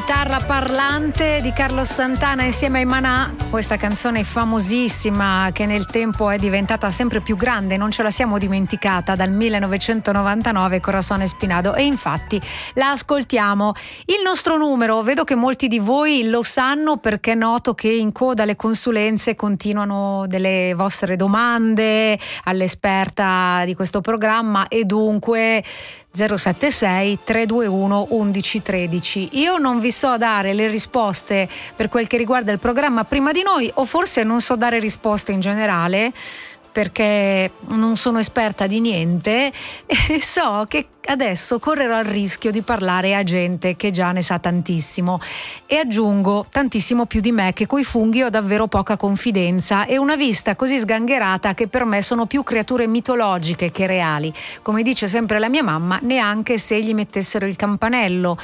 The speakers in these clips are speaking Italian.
Chitarra parlante di Carlos Santana insieme ai Maná, questa canzone famosissima che nel tempo è diventata sempre più grande, non ce la siamo dimenticata, dal 1999, Corazón Espinado, e infatti la ascoltiamo. Il nostro numero, vedo che molti di voi lo sanno perché noto che in coda alle consulenze continuano delle vostre domande all'esperta di questo programma, e dunque 076 321 1113. Io non vi so dare le risposte per quel che riguarda il programma Prima di Noi, o forse non so dare risposte in generale perché non sono esperta di niente, e so che adesso correrò il rischio di parlare a gente che già ne sa tantissimo, e aggiungo tantissimo più di me, che coi funghi ho davvero poca confidenza e una vista così sgangherata che per me sono più creature mitologiche che reali. Come dice sempre la mia mamma, neanche se gli mettessero il campanello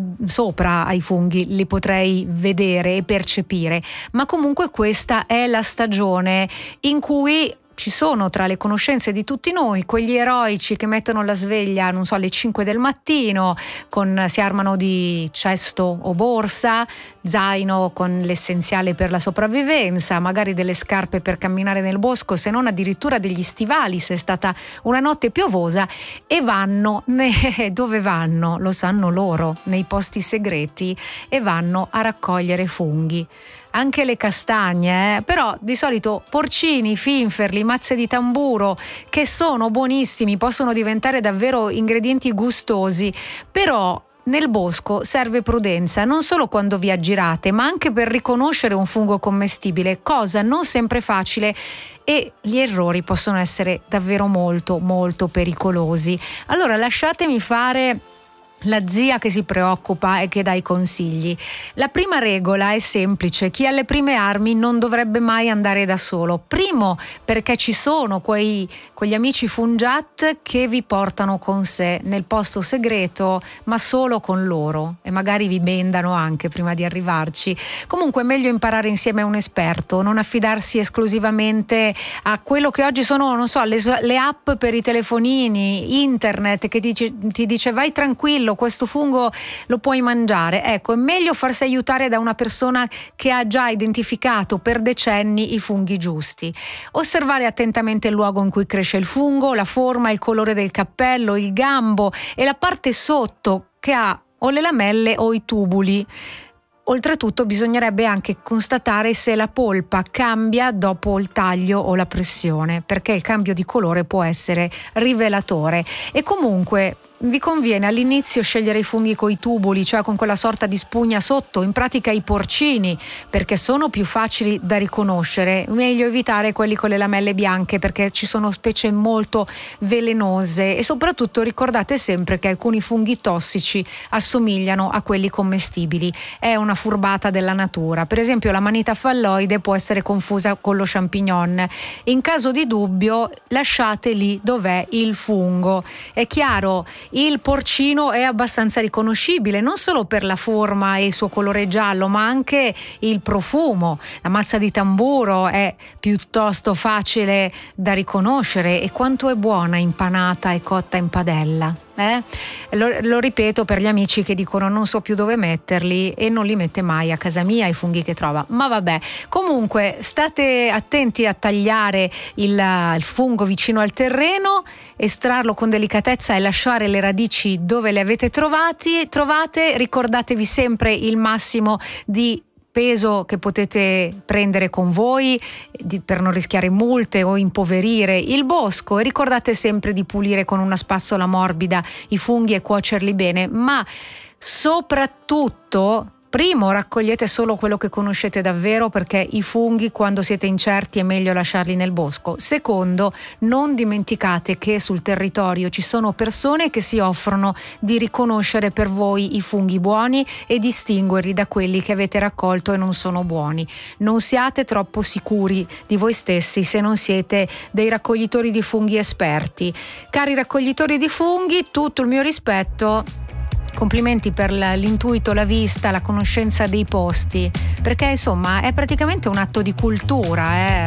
sopra ai funghi li potrei vedere e percepire, ma comunque questa è la stagione in cui ci sono tra le conoscenze di tutti noi quegli eroici che mettono la sveglia, non so, alle 5 del mattino, si armano di cesto o borsa, zaino con l'essenziale per la sopravvivenza, magari delle scarpe per camminare nel bosco, se non addirittura degli stivali se è stata una notte piovosa, e vanno dove vanno? Lo sanno loro, nei posti segreti, e vanno a raccogliere funghi. Anche le castagne, però di solito porcini, finferli, mazze di tamburo, che sono buonissimi, possono diventare davvero ingredienti gustosi, però nel bosco serve prudenza, non solo quando vi aggirate, ma anche per riconoscere un fungo commestibile, cosa non sempre facile, e gli errori possono essere davvero molto molto pericolosi. Allora lasciatemi fare la zia che si preoccupa e che dà i consigli. La prima regola è semplice: chi ha le prime armi non dovrebbe mai andare da solo. Primo, perché ci sono quegli amici fungiat che vi portano con sé nel posto segreto, ma solo con loro, e magari vi bendano anche prima di arrivarci. Comunque è meglio imparare insieme a un esperto, non affidarsi esclusivamente a quello che oggi sono, non so, le app per i telefonini, internet, che ti dice vai tranquillo, questo fungo lo puoi mangiare. Ecco, è meglio farsi aiutare da una persona che ha già identificato per decenni i funghi giusti. Osservare attentamente il luogo in cui cresce il fungo, la forma, il colore del cappello, il gambo e la parte sotto che ha o le lamelle o i tubuli. Oltretutto bisognerebbe anche constatare se la polpa cambia dopo il taglio o la pressione, perché il cambio di colore può essere rivelatore. E comunque vi conviene all'inizio scegliere i funghi coi tubuli, cioè con quella sorta di spugna sotto, in pratica i porcini, perché sono più facili da riconoscere. Meglio evitare quelli con le lamelle bianche, perché ci sono specie molto velenose, e soprattutto ricordate sempre che alcuni funghi tossici assomigliano a quelli commestibili. È una furbata della natura. Per esempio la manita falloide può essere confusa con lo champignon. In caso di dubbio lasciate lì dov'è il fungo. È chiaro, il porcino è abbastanza riconoscibile, non solo per la forma e il suo colore giallo, ma anche il profumo. La mazza di tamburo è piuttosto facile da riconoscere, e quanto è buona impanata e cotta in padella. Lo ripeto per gli amici che dicono non so più dove metterli, e non li mette mai a casa mia i funghi che trova. Ma vabbè, comunque state attenti a tagliare il fungo vicino al terreno, estrarlo con delicatezza e lasciare le radici dove le avete trovate. Ricordatevi sempre il massimo di peso che potete prendere con voi per non rischiare multe o impoverire il bosco, e ricordate sempre di pulire con una spazzola morbida i funghi e cuocerli bene, ma soprattutto primo raccogliete solo quello che conoscete davvero, perché i funghi quando siete incerti è meglio lasciarli nel bosco. Secondo, non dimenticate che sul territorio ci sono persone che si offrono di riconoscere per voi i funghi buoni e distinguerli da quelli che avete raccolto e non sono buoni. Non siate troppo sicuri di voi stessi se non siete dei raccoglitori di funghi esperti. Cari raccoglitori di funghi, tutto il mio rispetto. Complimenti per l'intuito, la vista, la conoscenza dei posti, perché insomma è praticamente un atto di cultura,